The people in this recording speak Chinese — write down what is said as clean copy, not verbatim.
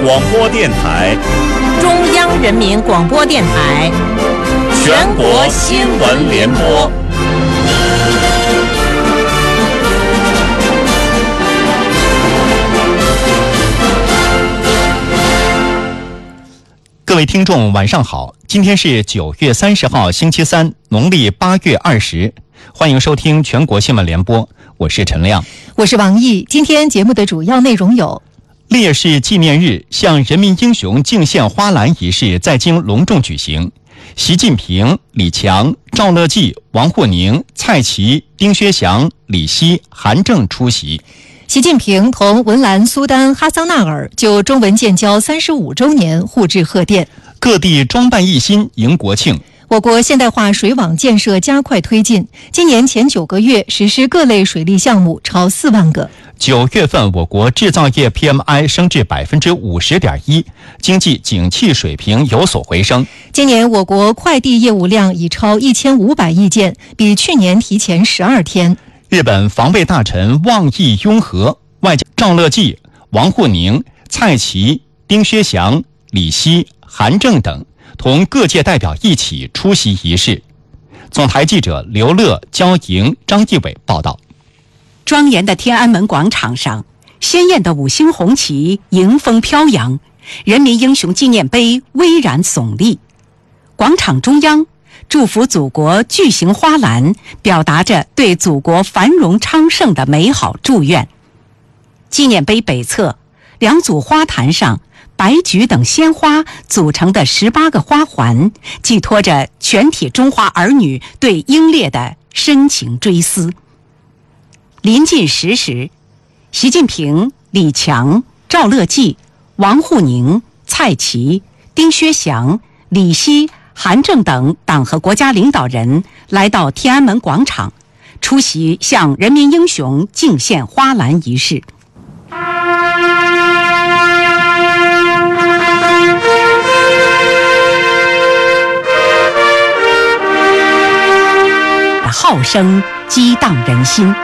广播电台， 中央人民广播电台， 全国新闻联播。 各位听众晚上好，今天是9月30号星期三，农历8月20，欢迎收听全国新闻联播，我是陈亮， 我是王毅。今天节目的主要内容有： 烈士纪念日向人民英雄敬献花篮仪式在京隆重举行，习近平、李强、赵乐际、王沪宁、蔡奇、丁薛祥、李希、韩正出席。 习近平同文莱苏丹哈桑纳尔就中文建交35周年互致贺电， 各地装扮一新迎国庆。 我国现代化水网建设加快推进，今年前9个月实施各类水利项目超4万个。 9月份我国制造业 PMI 升至 50.1%， 经济景气水平有所回升。 今年我国快递业务量已超1500亿件，比去年提前12天。 日本防卫大臣望义雍和、外交赵乐际、王沪宁、蔡奇、丁薛祥、李希、韩正等同各界代表一起出席仪式。总台记者刘乐、焦莹、张义伟报道。 庄严的天安门广场上，鲜艳的5星红旗迎风飘扬，人民英雄纪念碑巍然耸立。广场中央，祝福祖国巨型花篮表达着对祖国繁荣昌盛的美好祝愿。纪念碑北侧2组花坛上，白菊等鲜花组成的18个花环，寄托着全体中华儿女对英烈的深情追思。临近10时，习近平、李强、赵乐际、王沪宁、蔡奇、丁薛祥、李希、韩正等党和国家领导人来到天安门广场，出席向人民英雄敬献花篮仪式。号声激荡人心。